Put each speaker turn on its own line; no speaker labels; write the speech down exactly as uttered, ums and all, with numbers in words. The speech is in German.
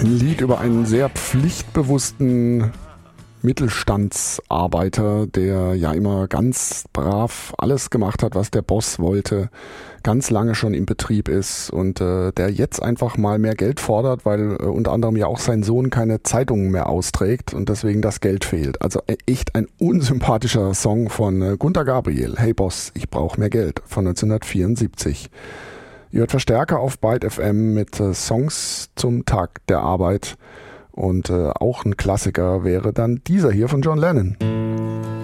Ein Lied über einen sehr pflichtbewussten Mittelstandsarbeiter, der ja immer ganz brav alles gemacht hat, was der Boss wollte, ganz lange schon im Betrieb ist und äh, der jetzt einfach mal mehr Geld fordert, weil äh, unter anderem ja auch sein Sohn keine Zeitungen mehr austrägt und deswegen das Geld fehlt. Also äh, echt ein unsympathischer Song von äh, Gunter Gabriel. Hey Boss, ich brauche mehr Geld von neunzehnhundertvierundsiebzig. Ihr hört Verstärker auf Byte F M mit äh, Songs zum Tag der Arbeit. Und äh, auch ein Klassiker wäre dann dieser hier von John Lennon.